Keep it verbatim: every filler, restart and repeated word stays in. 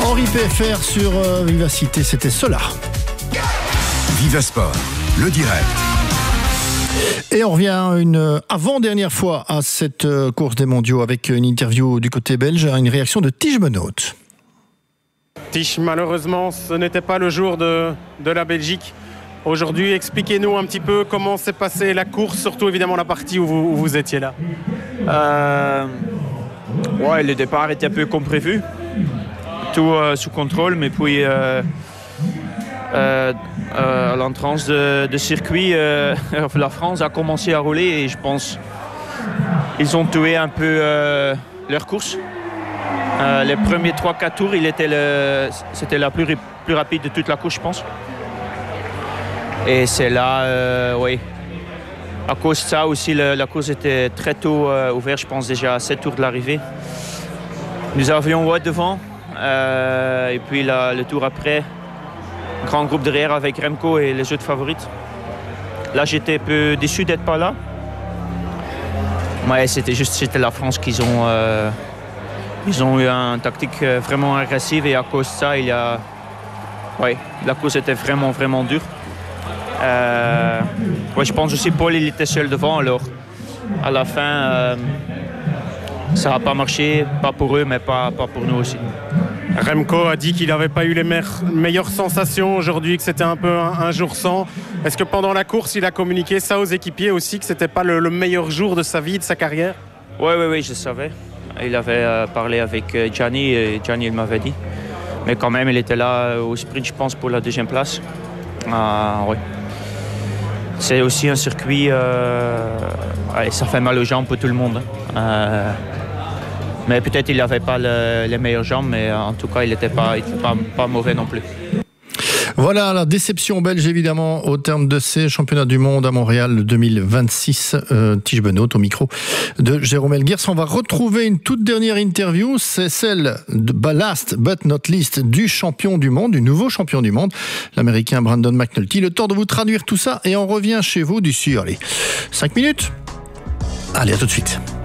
Henri P F R sur euh, Vivacité, c'était cela. Vivasport, le direct. Et on revient une avant-dernière fois à cette course des mondiaux avec une interview du côté belge, une réaction de Tige Benoot. Tige, malheureusement, ce n'était pas le jour de, de la Belgique. Aujourd'hui, expliquez-nous un petit peu comment s'est passée la course, surtout évidemment la partie où vous, où vous étiez là. Euh, ouais, le départ était un peu comme prévu, tout euh, sous contrôle, mais puis euh, euh, euh, à l'entrance de, de circuit, euh, la France a commencé à rouler et je pense ils ont tué un peu euh, leur course. Euh, les premiers trois quatre tours, il était le, c'était la plus, plus rapide de toute la course, je pense. Et c'est là, euh, oui. À cause de ça aussi, le, la course était très tôt euh, ouverte, je pense déjà à sept tours de l'arrivée. Nous avions Wout devant, euh, et puis la, le tour après, grand groupe derrière avec Remco et les autres favorites. Là, j'étais un peu déçu d'être pas là. Ouais, c'était juste c'était la France qu'ils ont, euh, ils ont eu une tactique vraiment agressive et à cause de ça, il y a, ouais, la course était vraiment vraiment dure. Euh, ouais, je pense aussi Paul il était seul devant, alors à la fin euh, ça n'a pas marché, pas pour eux mais pas, pas pour nous aussi. Remco a dit qu'il n'avait pas eu les meilleures, meilleures sensations aujourd'hui, que c'était un peu un, un jour sans. Est-ce que pendant la course il a communiqué ça aux équipiers aussi, que c'était pas le, le meilleur jour de sa vie, de sa carrière? Oui, oui, oui, je savais. Il avait euh, parlé avec euh, Gianni et Gianni il m'avait dit. Mais quand même il était là au sprint je pense pour la deuxième place. Ah, ouais. C'est aussi un circuit, euh, allez, ça fait mal aux jambes pour tout le monde. Euh, mais peut-être il n'avait pas le, les meilleures jambes, mais en tout cas il n'était pas, il était pas, pas mauvais non plus. Voilà la déception belge évidemment au terme de ces championnats du monde à Montréal deux mille vingt-six. Euh, Tige Benoot au micro de Jérôme Elguers. On va retrouver une toute dernière interview, c'est celle de last but not least du champion du monde, du nouveau champion du monde, l'américain Brandon McNulty. Le temps de vous traduire tout ça et on revient chez vous d'ici, allez, cinq minutes. Allez, à tout de suite.